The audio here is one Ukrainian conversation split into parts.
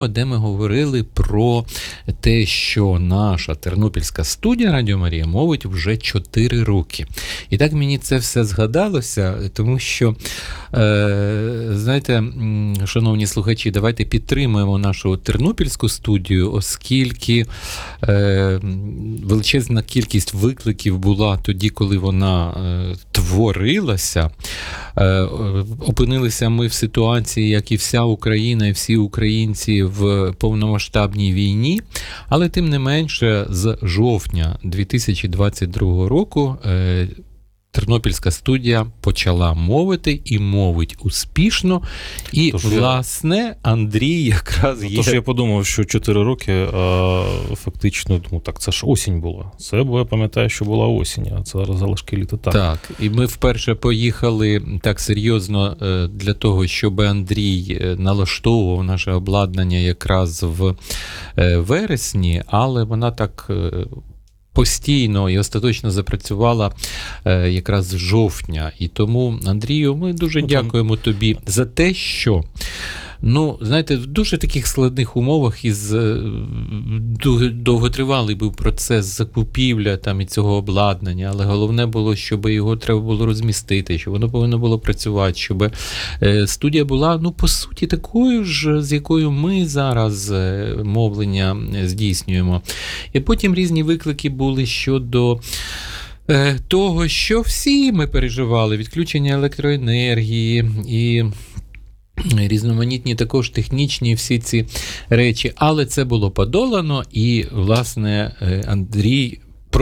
де ми говорили про те, що наша Тернопільська студія Радіо Марія мовить вже 4 роки. І так мені це все згадалося, тому що, знаєте, шановні слухачі, давайте підтримуємо нашу Тернопільську студію, оскільки величезна кількість викликів була тоді, коли вона творилася. Опинилися ми в ситуації, як і вся Україна, і всі українці в повномасштабній війні, але тим не менше з жовтня 2022 року Тернопільська студія почала мовити і мовить успішно. І, власне, Андрій якраз є... Тож я подумав, що 4 роки, фактично, так це ж осінь була. Це, бо я пам'ятаю, що була осінь, а це зараз залишки літа. Так, і ми вперше поїхали так серйозно для того, щоб Андрій налаштовував наше обладнання якраз в вересні, але вона так... постійно і остаточно запрацювала якраз з жовтня. І тому, Андрію, ми дуже дякуємо тобі за те, що, знаєте, в дуже таких складних умовах довготривалий був процес закупівля і цього обладнання, але головне було, щоб його треба було розмістити, щоб воно повинно було працювати, щоб студія була, по суті, такою ж, з якою ми зараз мовлення здійснюємо. І потім різні виклики були щодо того, що всі ми переживали, відключення електроенергії і різноманітні також технічні всі ці речі, але це було подолано, і, власне, Андрій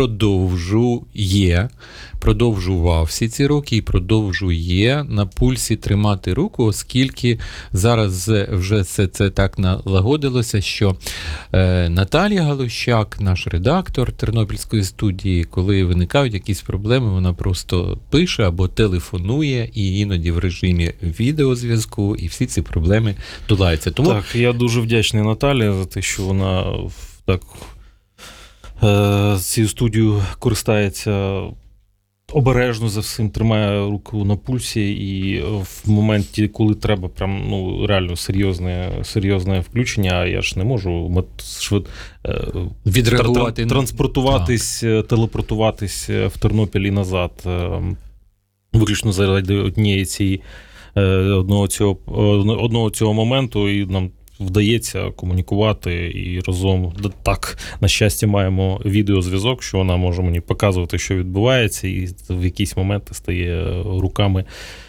продовжував всі ці роки і продовжує на пульсі тримати руку, оскільки зараз вже це так налагодилося, що Наталія Галущак, наш редактор Тернопільської студії, коли виникають якісь проблеми, вона просто пише або телефонує, і іноді в режимі відеозв'язку, і всі ці проблеми долаються. Тому... Так, я дуже вдячний Наталі за те, що вона так... цією студією користається обережно за всім, тримає руку на пульсі, і в моменті, коли треба прям, реально серйозне включення, я ж не можу відреагувати, транспортуватись, телепортуватись в Тернопіль і назад, виключно заради одного цього моменту, і нам вдається комунікувати і разом. Так, на щастя, маємо відеозв'язок, що вона може мені показувати, що відбувається, і в якісь моменти стає руками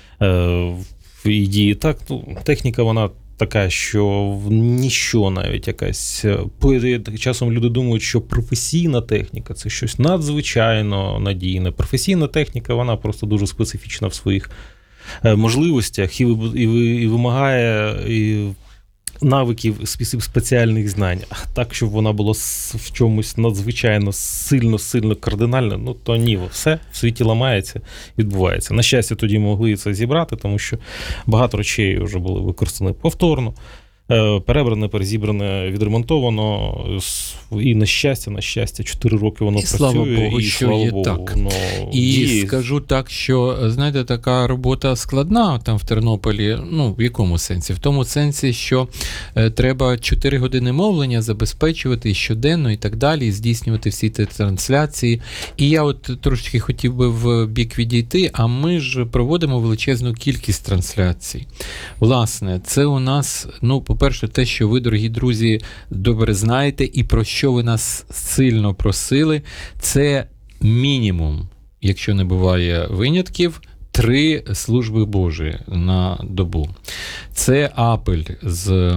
в дії. Так, техніка, вона така, що ніщо навіть якась... Часом люди думають, що професійна техніка – це щось надзвичайно надійне. Професійна техніка, вона просто дуже специфічна в своїх можливостях і вимагає... навиків, спеціальних знань. Так, щоб вона була в чомусь надзвичайно сильно кардинально, то ні, все в світі ламається, відбувається. На щастя, тоді могли це зібрати, тому що багато речей вже були використані повторно, перебране, перезібране, відремонтовано, і на щастя, 4 роки воно працює. Слава Богу, і що слава є Богу, так. І скажу так, що, знаєте, така робота складна там в Тернополі, в якому сенсі? В тому сенсі, що треба 4 години мовлення забезпечувати щоденно і так далі, і здійснювати всі ці трансляції. І я трошки хотів би в бік відійти, а ми ж проводимо величезну кількість трансляцій. Власне, це у нас, по-перше, те, що ви, дорогі друзі, добре знаєте, і про що ви нас сильно просили, це мінімум, якщо не буває винятків, 3 служби Божі на добу. Це апель з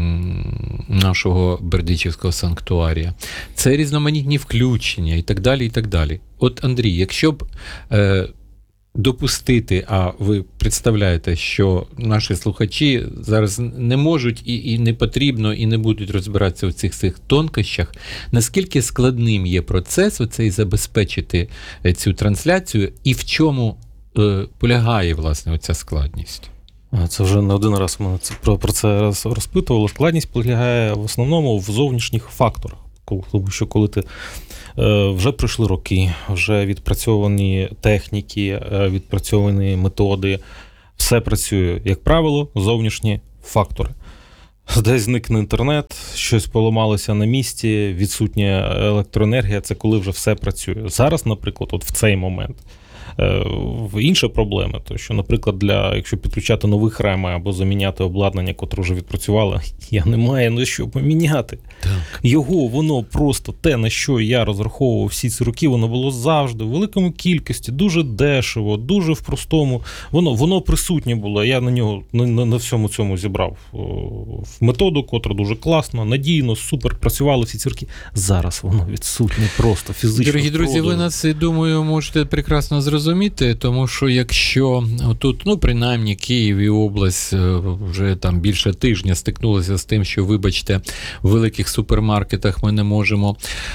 нашого Бердичівського санктуарія. Це різноманітні включення і так далі, і так далі. От, Андрій, якщо б допустити, а ви представляєте, що наші слухачі зараз не можуть і не потрібно, і не будуть розбиратися у цих тонкощах, наскільки складним є процес оцей забезпечити цю трансляцію, і в чому полягає, власне, оця складність? Це вже не один раз ми про це розпитували. Складність полягає в основному в зовнішніх факторах. Тому що коли ти вже пройшли роки, вже відпрацьовані техніки, відпрацьовані методи, все працює, як правило, зовнішні фактори. десь зникне інтернет, щось поламалося на місці, відсутня електроенергія, це коли вже все працює. Зараз, наприклад, от в цей момент, інша проблема, то що, наприклад, якщо підключати нових ремей або заміняти обладнання, котре вже відпрацювало, я не маю на що поміняти. Так. Воно просто те, на що я розраховував всі ці роки, воно було завжди в великому кількості, дуже дешево, дуже в простому. Воно присутнє було, я на нього на всьому цьому зібрав методу, котра дуже класно, надійно, супер, працювали всі ці роки. Зараз воно відсутнє просто фізично. Дорогі друзі, ви нас, думаю, можете прекрасно зрозуміти, тому що якщо тут, принаймні Київ і область вже там більше тижня стикнулися з тим, що, вибачте, в великих супермаркетах ми не можемо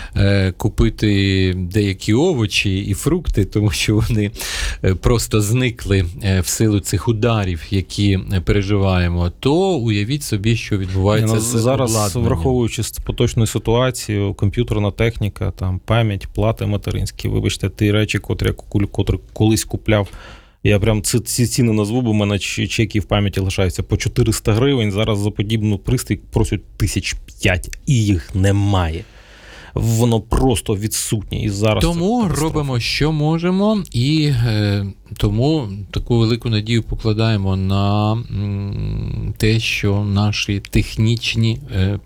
купити деякі овочі і фрукти, тому що вони просто зникли в силу цих ударів, які переживаємо, то уявіть собі, що відбувається з зараз, враховуючи поточну ситуацію, комп'ютерна техніка, там пам'ять, плати материнські, вибачте, ті речі, котрі колись купляв. Я прям ці ціни назву, бо в мене чеки в пам'яті лишаються по 400 гривень. Зараз за подібну пристрій просять 1500, і їх немає. Воно просто відсутнє. І зараз тому робимо, що можемо, і тому таку велику надію покладаємо на те, що наші технічні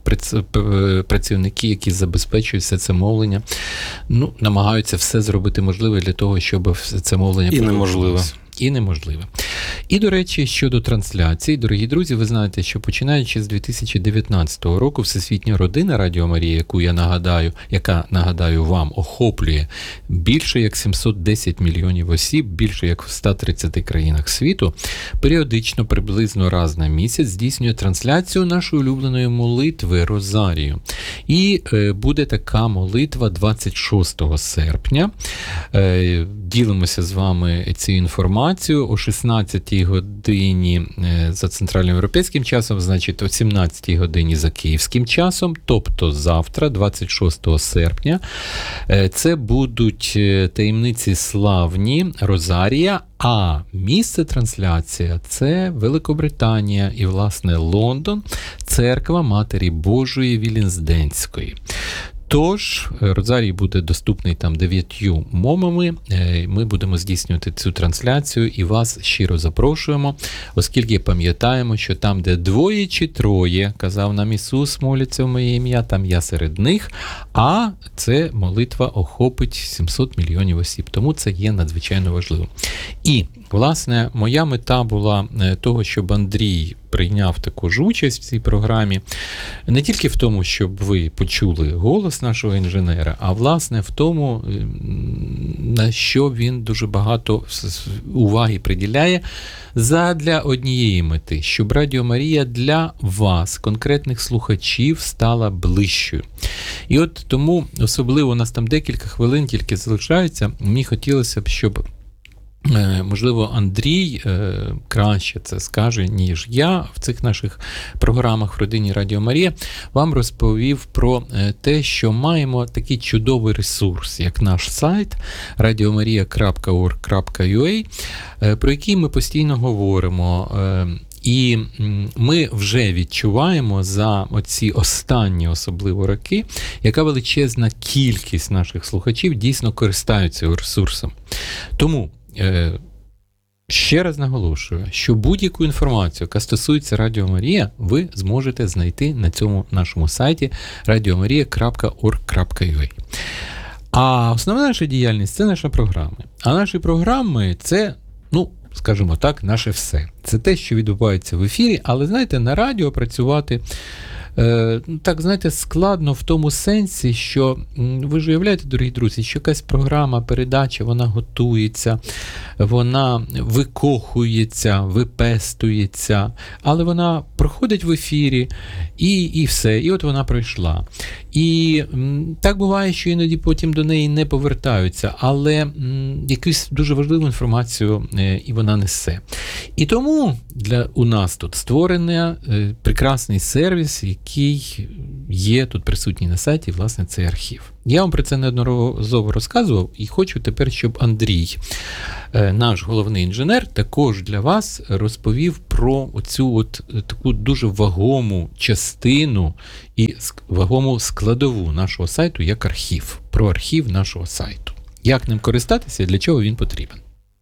працівники, які забезпечують все це мовлення, намагаються все зробити можливе для того, щоб це мовлення продовжувалося. І неможливе. І, до речі, щодо трансляцій, дорогі друзі, ви знаєте, що починаючи з 2019 року Всесвітня родина Радіо Марія, яка, нагадаю вам, охоплює більше як 710 мільйонів осіб, більше як в 130 країнах світу, періодично, приблизно раз на місяць, здійснює трансляцію нашої улюбленої молитви Розарію. І буде така молитва 26 серпня. Ділимося з вами цією інформацією о 16-й годині за центральноєвропейським часом, значить о 17-й годині за київським часом, тобто завтра, 26 серпня. Це будуть таємниці славні Розарія, а місце трансляції – це Великобританія і, власне, Лондон, церква Матері Божої Вілінсденської. Тож, Розарій буде доступний там 9 мовами, ми будемо здійснювати цю трансляцію і вас щиро запрошуємо, оскільки пам'ятаємо, що там, де 2 чи 3, казав нам Ісус, моляться в моє ім'я, там я серед них, а це молитва охопить 700 мільйонів осіб, тому це є надзвичайно важливо. І, власне, моя мета була того, щоб Андрій прийняв також участь в цій програмі, не тільки в тому, щоб ви почули голос нашого інженера, а власне в тому, на що він дуже багато уваги приділяє задля однієї мети, щоб Радіо Марія для вас, конкретних слухачів, стала ближчою. І от тому, особливо у нас там декілька хвилин тільки залишається, мені хотілося б, щоб можливо, Андрій краще це скаже, ніж я в цих наших програмах в родині Радіо Марія, вам розповів про те, що маємо такий чудовий ресурс, як наш сайт radiomaria.org.ua, про який ми постійно говоримо. І ми вже відчуваємо за оці останні особливо роки, яка величезна кількість наших слухачів дійсно користаються цим ресурсом. Тому ще раз наголошую, що будь-яку інформацію, яка стосується Радіо Марія, ви зможете знайти на цьому нашому сайті radiomaria.org.ua. А основна наша діяльність – це наші програми. А наші програми – це, скажімо так, наше все. Це те, що відбувається в ефірі, але, знаєте, на радіо працювати так, знаєте, складно в тому сенсі, що ви ж уявляєте, дорогі друзі, що якась програма, передача, вона готується, вона викохується, випестується, але вона проходить в ефірі і все, і от вона пройшла. І так буває, що іноді потім до неї не повертаються, але якусь дуже важливу інформацію і вона несе. І тому у нас тут створений прекрасний сервіс, який є тут присутній на сайті, власне, цей архів. Я вам про це неодноразово розказував і хочу тепер, щоб Андрій, наш головний інженер, також для вас розповів про оцю таку дуже вагому частину і вагому складову нашого сайту як архів, про архів нашого сайту. Як ним користатися і для чого він потрібен?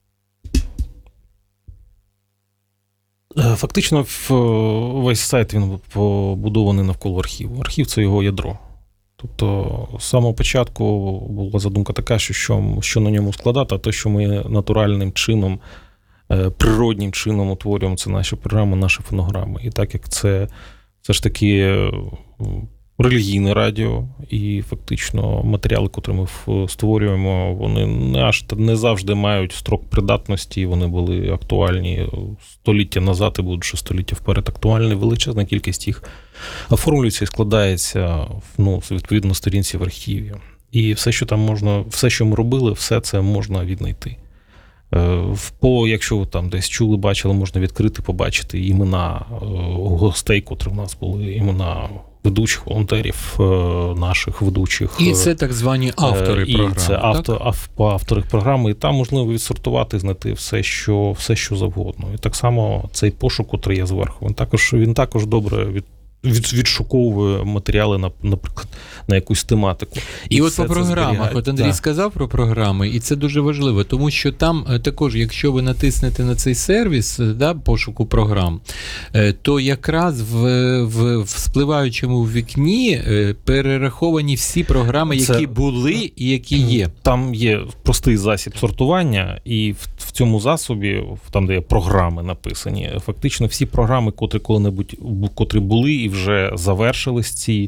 Фактично, весь сайт він побудований навколо архіву. Архів – це його ядро. Тобто, з самого початку була задумка така, що на ньому складати, а те, що ми натуральним чином, природнім чином утворюємо, це наші програми, наші фонограми. І так як це все ж таки релігійне радіо, і фактично матеріали, які ми створюємо, вони не завжди мають строк придатності, вони були актуальні століття назад і будуть ще століття вперед актуальні. Величезна кількість їх оформлюється і складається відповідно сторінці в архіві. І все, що там можна, все, що ми робили, все це можна віднайти. Якщо ви там десь чули, бачили, можна відкрити, побачити імена гостей, котрі в нас були, імена ведучих, волонтерів, наших ведучих. І це так звані автори програми. І це автори програми, і там можливо відсортувати, знайти все, що завгодно. І так само цей пошук, котрий є зверху, він також добре відшуковує матеріали, наприклад, на якусь тематику. І от по програмах, Андрій сказав про програми, і це дуже важливо, тому що там також, якщо ви натиснете на цей сервіс, пошуку програм, то якраз в спливаючому вікні перераховані всі програми, які були і які є. Там є простий засіб сортування, і в цьому засобі, там, де є програми написані, фактично всі програми, котрі були і вже завершились ці,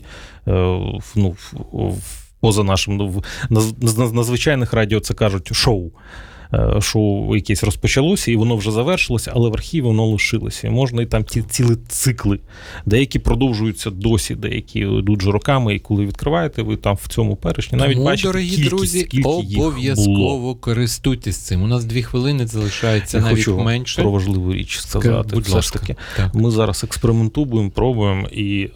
поза нашим, на звичайних радіо це кажуть шоу. Шоу якесь розпочалося, і воно вже завершилося, але в архіві воно лишилося. І можна і там цілі цикли. Деякі продовжуються досі, деякі йдуть вже роками, і коли відкриваєте, ви там в цьому перечні навіть бачите дорогі друзі, обов'язково користуйтесь цим. У нас 2 хвилини залишається, навіть менше. Про важливу річ сказати. Будь ласка. Все ж таки, ми зараз експериментуємо, пробуємо, і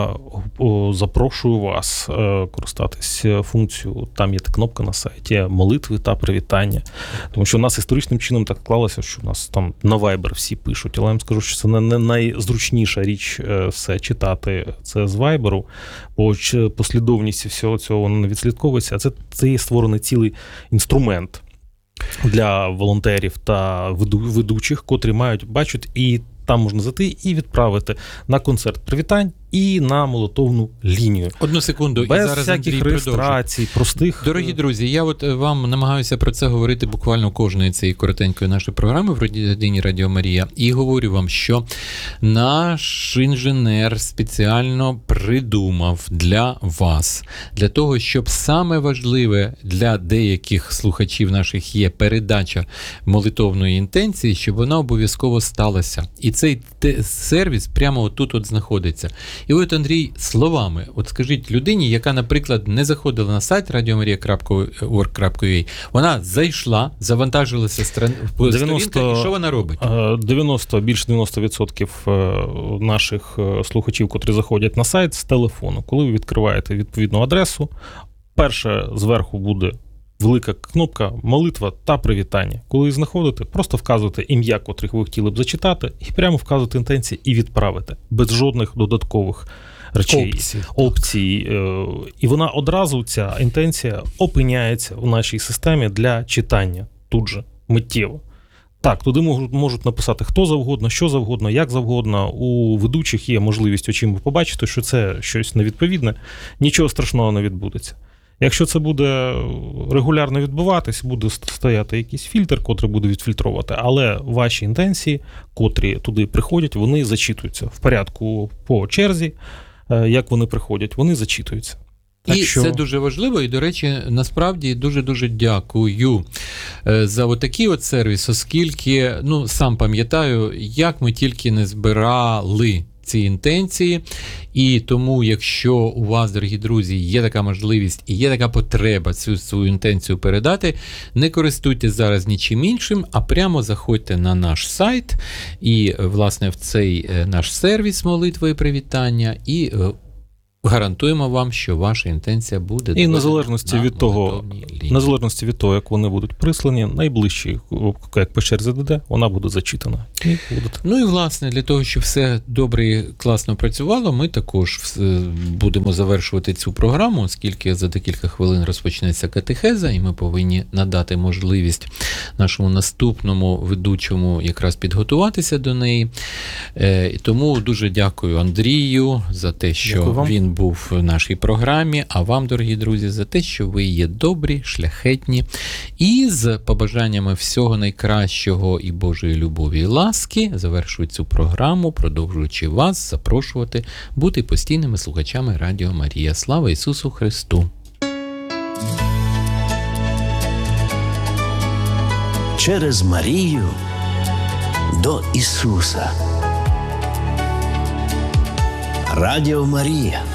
запрошую вас користатись функцією. Там є кнопка на сайті молитви та привітання. Тому що у нас історичним чином так клалося, що у нас там на Viber всі пишуть, але я вам скажу, що це не найзручніша річ все читати. Це з Viber, бо послідовність всього цього вона не відслідковується, а це є створений цілий інструмент для волонтерів та ведучих, котрі мають бачити, і там можна зайти і відправити на концерт привітань і на молитовну лінію. Одну секунду, без і зараз всяких реєстрацій, простих. Дорогі друзі, я вам намагаюся про це говорити буквально кожної цієї коротенької нашої програми в родині Радіо Марія, і говорю вам, що наш інженер спеціально придумав для вас, для того, щоб саме важливе для деяких слухачів наших є передача молитовної інтенції, щоб вона обов'язково сталася. І цей сервіс прямо отут знаходиться. І от, Андрій, словами, от скажіть людині, яка, наприклад, не заходила на сайт radiomaria.org.ua, вона зайшла, завантажилася сторінка, і що вона робить? Більше 90% наших слухачів, котрі заходять на сайт з телефону, коли ви відкриваєте відповідну адресу, перше зверху буде велика кнопка «Молитва та привітання». Коли її знаходите, просто вказуєте ім'я, котрих ви хотіли б зачитати, і прямо вказуєте інтенції і відправите. Без жодних додаткових речей, опцій. І вона одразу, ця інтенція, опиняється у нашій системі для читання тут же, миттєво. Так, туди можуть написати хто завгодно, що завгодно, як завгодно. У ведучих є можливість очима побачити, що це щось невідповідне, нічого страшного не відбудеться. Якщо це буде регулярно відбуватись, буде стояти якийсь фільтр, котрий буде відфільтрувати, але ваші інтенції, котрі туди приходять, вони зачитуються в порядку по черзі, як вони приходять, вони зачитуються. Це дуже важливо, і, до речі, насправді дуже-дуже дякую за отакий от сервіс, оскільки, сам пам'ятаю, як ми тільки не збирали ці інтенції, і тому, якщо у вас, дорогі друзі, є така можливість і є така потреба цю свою інтенцію передати, не користуйтесь зараз нічим іншим, а прямо заходьте на наш сайт і, власне, в цей наш сервіс молитви і привітання, і гарантуємо вам, що ваша інтенція буде І незалежності від того, як вони будуть прислані, найближчі, як по черзі ДД, вона буде зачитана. Ну і, власне, для того, щоб все добре і класно працювало, ми також будемо завершувати цю програму, оскільки за декілька хвилин розпочнеться катехеза, і ми повинні надати можливість нашому наступному ведучому якраз підготуватися до неї. Тому дуже дякую Андрію за те, що він був в нашій програмі, а вам, дорогі друзі, за те, що ви є добрі, шляхетні, і з побажаннями всього найкращого і Божої любові і ласки завершую цю програму, продовжуючи вас запрошувати бути постійними слухачами Радіо Марія. Слава Ісусу Христу! Через Марію до Ісуса. Радіо Марія.